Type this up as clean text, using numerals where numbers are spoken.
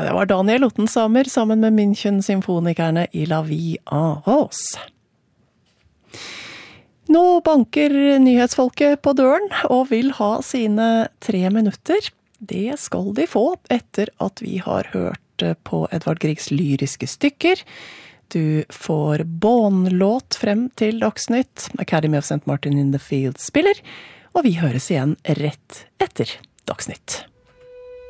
Det var Daniel Ottensamer sammen med München-symfonikerne i La Vie en Rose. Nå banker nyhetsfolket på døren og vil ha sine 3 minutter. Det skal de få etter at vi har hørt på Edvard Griegs lyriske stykker. Du får Bånlåt frem til Dagsnytt, Academy of St. Martin in the Field spiller, og vi høres igjen rett etter Dagsnytt.